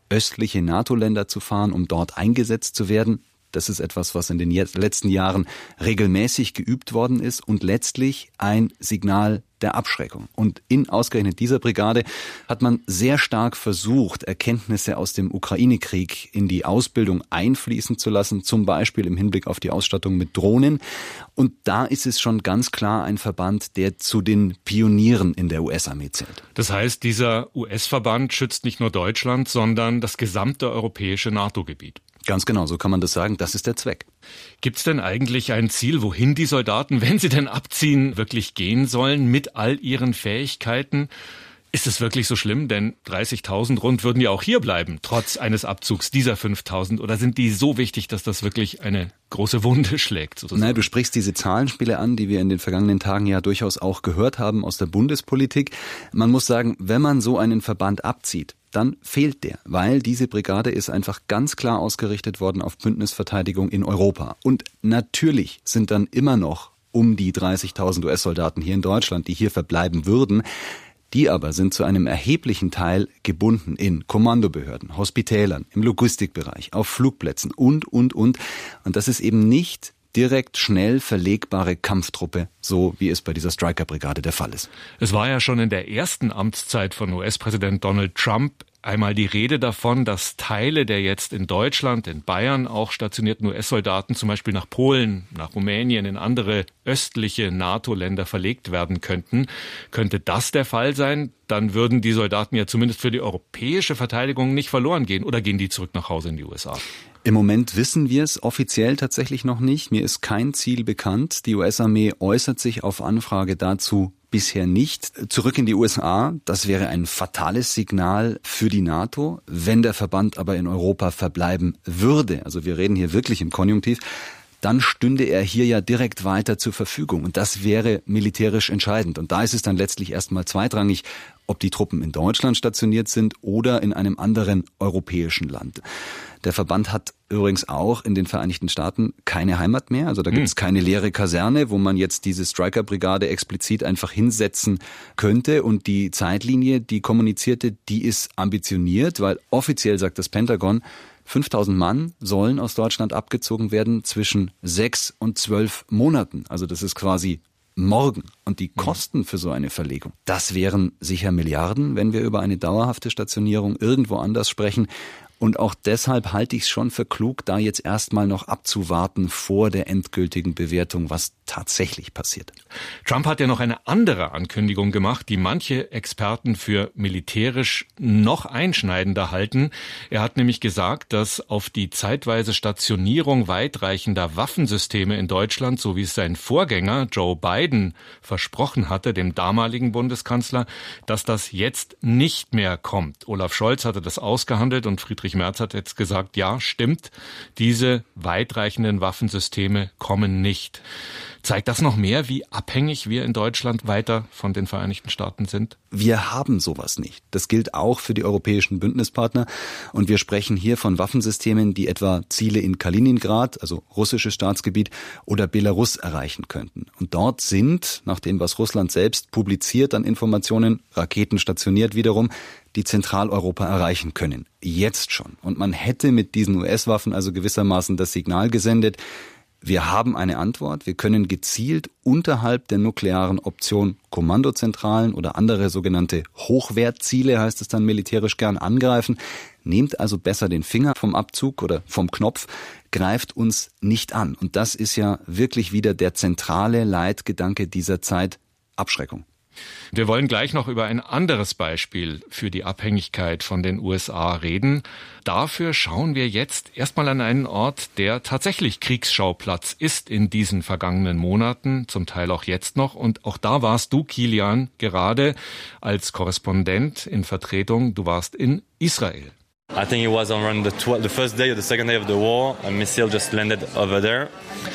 östliche NATO-Länder zu fahren, um dort eingesetzt zu werden. Das ist etwas, was in den letzten Jahren regelmäßig geübt worden ist und letztlich ein Signal der Abschreckung. Und in ausgerechnet dieser Brigade hat man sehr stark versucht, Erkenntnisse aus dem Ukraine-Krieg in die Ausbildung einfließen zu lassen, zum Beispiel im Hinblick auf die Ausstattung mit Drohnen. Und da ist es schon ganz klar ein Verband, der zu den Pionieren in der US-Armee zählt. Das heißt, dieser US-Verband schützt nicht nur Deutschland, sondern das gesamte europäische NATO-Gebiet. Ganz genau, so kann man das sagen. Das ist der Zweck. Gibt es denn eigentlich ein Ziel, wohin die Soldaten, wenn sie denn abziehen, wirklich gehen sollen mit all ihren Fähigkeiten? Ist es wirklich so schlimm? Denn 30.000 rund würden ja auch hier bleiben, trotz eines Abzugs dieser 5.000. Oder sind die so wichtig, dass das wirklich eine große Wunde schlägt, sozusagen? Nein, du sprichst diese Zahlenspiele an, die wir in den vergangenen Tagen ja durchaus auch gehört haben aus der Bundespolitik. Man muss sagen, wenn man so einen Verband abzieht, dann fehlt der, weil diese Brigade ist einfach ganz klar ausgerichtet worden auf Bündnisverteidigung in Europa. Und natürlich sind dann immer noch um die 30.000 US-Soldaten hier in Deutschland, die hier verbleiben würden. Die aber sind zu einem erheblichen Teil gebunden in Kommandobehörden, Hospitälern, im Logistikbereich, auf Flugplätzen und. Und das ist eben nicht direkt schnell verlegbare Kampftruppe, so wie es bei dieser Stryker-Brigade der Fall ist. Es war ja schon in der ersten Amtszeit von US-Präsident Donald Trump einmal die Rede davon, dass Teile der jetzt in Deutschland, in Bayern auch stationierten US-Soldaten zum Beispiel nach Polen, nach Rumänien, in andere östliche NATO-Länder verlegt werden könnten. Könnte das der Fall sein? Dann würden die Soldaten ja zumindest für die europäische Verteidigung nicht verloren gehen. Oder gehen die zurück nach Hause in die USA? Im Moment wissen wir es offiziell tatsächlich noch nicht. Mir ist kein Ziel bekannt. Die US-Armee äußert sich auf Anfrage dazu bisher nicht. Zurück in die USA, das wäre ein fatales Signal für die NATO, wenn der Verband aber in Europa verbleiben würde. Also wir reden hier wirklich im Konjunktiv. Dann stünde er hier ja direkt weiter zur Verfügung. Und das wäre militärisch entscheidend. Und da ist es dann letztlich erstmal zweitrangig, ob die Truppen in Deutschland stationiert sind oder in einem anderen europäischen Land. Der Verband hat übrigens auch in den Vereinigten Staaten keine Heimat mehr. Also da gibt es keine leere Kaserne, wo man jetzt diese Stryker-Brigade explizit einfach hinsetzen könnte. Und die Zeitlinie, die kommunizierte, die ist ambitioniert, weil offiziell sagt das Pentagon, 5.000 Mann sollen aus Deutschland abgezogen werden zwischen 6 und 12 Monaten. Also das ist quasi morgen. Und die Kosten für so eine Verlegung, das wären sicher Milliarden, wenn wir über eine dauerhafte Stationierung irgendwo anders sprechen. Und auch deshalb halte ich es schon für klug, da jetzt erstmal noch abzuwarten vor der endgültigen Bewertung, was tatsächlich passiert. Trump hat ja noch eine andere Ankündigung gemacht, die manche Experten für militärisch noch einschneidender halten. Er hat nämlich gesagt, dass auf die zeitweise Stationierung weitreichender Waffensysteme in Deutschland, so wie es sein Vorgänger Joe Biden versprochen hatte, dem damaligen Bundeskanzler, dass das jetzt nicht mehr kommt. Olaf Scholz hatte das ausgehandelt und Friedrich Merz hat jetzt gesagt, ja, stimmt, diese weitreichenden Waffensysteme kommen nicht. Zeigt das noch mehr, wie abhängig wir in Deutschland weiter von den Vereinigten Staaten sind? Wir haben sowas nicht. Das gilt auch für die europäischen Bündnispartner. Und wir sprechen hier von Waffensystemen, die etwa Ziele in Kaliningrad, also russisches Staatsgebiet, oder Belarus erreichen könnten. Und dort sind, nach dem, was Russland selbst publiziert an Informationen, Raketen stationiert wiederum, die Zentraleuropa erreichen können. Jetzt schon. Und man hätte mit diesen US-Waffen also gewissermaßen das Signal gesendet, wir haben eine Antwort, wir können gezielt unterhalb der nuklearen Option Kommandozentralen oder andere sogenannte Hochwertziele, heißt es dann militärisch gern, angreifen. Nehmt also besser den Finger vom Abzug oder vom Knopf, greift uns nicht an. Und das ist ja wirklich wieder der zentrale Leitgedanke dieser Zeit, Abschreckung. Wir wollen gleich noch über ein anderes Beispiel für die Abhängigkeit von den USA reden. Dafür schauen wir jetzt erstmal an einen Ort, der tatsächlich Kriegsschauplatz ist in diesen vergangenen Monaten, zum Teil auch jetzt noch. Und auch da warst du, Kilian, gerade als Korrespondent in Vertretung. Du warst in Israel. I think it was around the first day or the second day of the war. A missile just landed over there.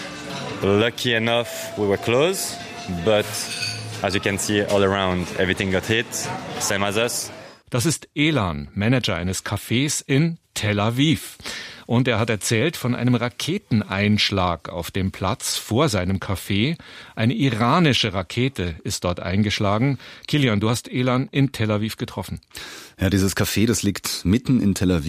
Lucky enough, we were close, but as you can see all around, everything got hit, same as us. Das ist Elan, Manager eines Cafés in Tel Aviv. Und er hat erzählt von einem Raketeneinschlag auf dem Platz vor seinem Café. Eine iranische Rakete ist dort eingeschlagen. Kilian, du hast Elan in Tel Aviv getroffen. Ja, dieses Café, das liegt mitten in Tel Aviv.